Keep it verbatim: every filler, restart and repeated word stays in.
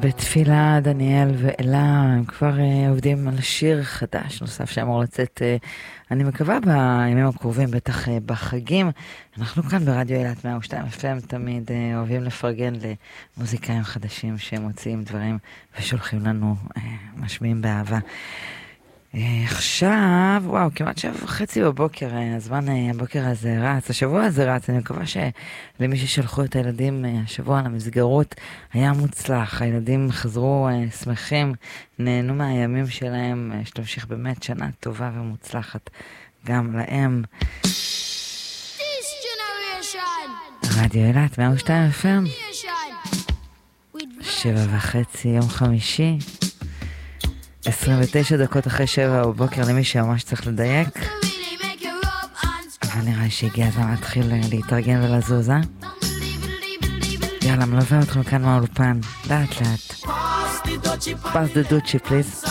בתפילה דניאל ואלה הם כבר uh, עובדים על שיר חדש נוסף שאמור לצאת uh, אני מקווה בימים הקרובים, בטח uh, בחגים. אנחנו כאן ברדיו אילת מאה ושתיים אף אם תמיד uh, אוהבים לפרגן למוזיקאים חדשים שמוציאים דברים ושולחים לנו uh, משמיעים באהבה. Uh, עכשיו, וואו, כמעט שבע וחצי בבוקר, uh, הזמן uh, הבוקר הזה רץ, השבוע הזה רץ, אני מקווה שלמי ששלחו את הילדים uh, השבוע למסגרות היה מוצלח, הילדים חזרו uh, שמחים, נהנו מהימים שלהם, uh, שתמשיך באמת שנה טובה ומוצלחת גם להם. רדיו אילת מאה ושתיים אף אם, שבע וחצי יום חמישי, עשרים ותשע דקות אחרי שבע בבוקר למי שממש צריך לדייק. אבל נראה שהגיע הזמן להתחיל להתארגן ולזוז, אה? יאללה, מלווה אתכם כאן מהאולפן, לאט לאט. פס דה דוצ'י פליז.